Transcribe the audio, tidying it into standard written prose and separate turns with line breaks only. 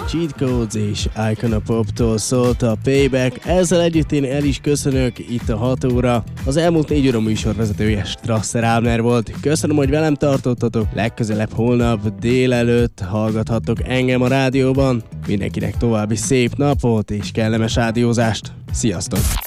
Cheat Codes és Icona Pop-tól szólt a Payback. Ezzel együtt én el is köszönök, itt a 6 óra. Az elmúlt 4 óra műsorvezetője Strasser Ábner volt. Köszönöm, hogy velem tartottatok. Legközelebb holnap délelőtt hallgathattok engem a rádióban. Mindenkinek további szép napot és kellemes rádiózást. Sziasztok!